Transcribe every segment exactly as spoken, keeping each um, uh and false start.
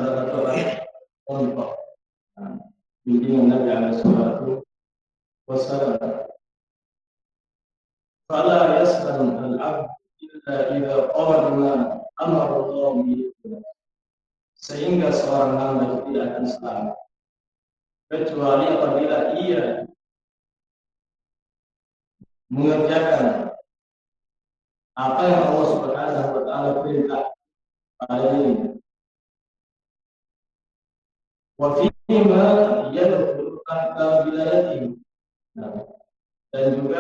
salah satu contoh nah, bimbingan Nabi alaihi salatu wassalam. Fala yas'al al-'abd illa idza qala ma amara Allah bihi, sehingga seorang hamba itu tidak akan selamat kecuali apabila ia mengerjakan apa yang Allah Subhanahu wa taala perintah pada dirinya. Wa fima yadkhulu tahta wilayatihi. Nah, dan juga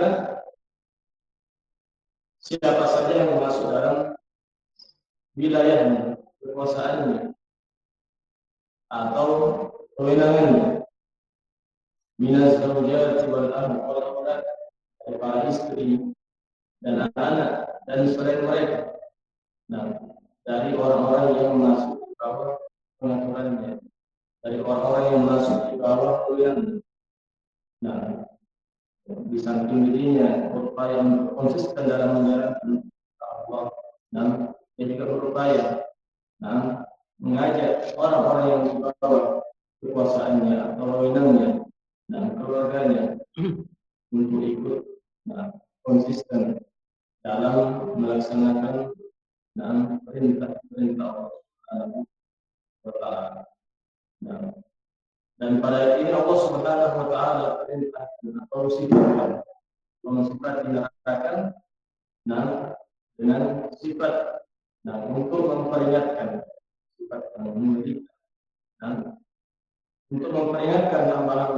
siapa saja yang masuk dalam wilayahnya, kekuasaannya atau kewenangannya, minaz zawjati wal aulad, dari para istri dan anak-anak dan selain mereka. Nah, dari orang-orang yang masuk di bawah pengaturannya, dari orang-orang yang masuk di bawah kuliahnya. Nah, di samping dirinya berupaya untuk konsisten dalam menjalankan Allah, nah, dia juga berupaya nah, mengajak orang-orang yang di bawah kekuasaannya atau wewenangnya dan keluarganya untuk ikut nah, konsisten dalam melaksanakan nah, perintah-perintah Allah Subhanahu wa taala. Nah, dan pada ini Allah Subhanahu wa taala perintah atau sifat mensifat dinamakan nah dengan sifat nah untuk memperingatkan sifat yang memiliki nah untuk memperingatkan hamba